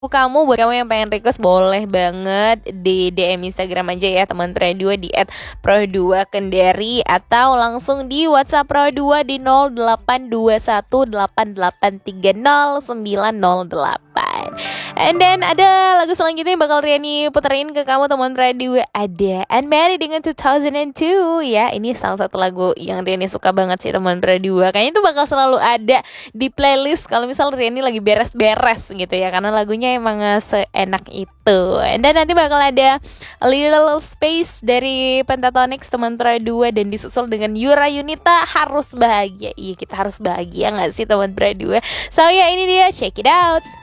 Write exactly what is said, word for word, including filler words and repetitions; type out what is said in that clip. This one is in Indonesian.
kamu, buat kamu yang pengen request boleh banget di D M Instagram aja ya teman Pro dua di et pro dua kendari, atau langsung di WhatsApp Pro dua di nol delapan dua satu delapan delapan tiga nol sembilan nol delapan. And then ada lagu selanjutnya yang bakal Riani puterin ke kamu teman Pro dua, ada Unmarried dengan two thousand two ya. Ini salah satu lagu yang Riani suka banget sih teman Pro dua. Kayaknya itu bakal selalu ada di playlist kalau misal Riani lagi beres-beres gitu ya, karena lagunya emang uh, seenak itu. Dan nanti bakal ada A Little Space dari Pentatonix teman Pro dua, dan disusul dengan Yura Yunita, Harus Bahagia. Iya, kita harus bahagia gak sih teman Pro dua? So ya, ini dia, check it out.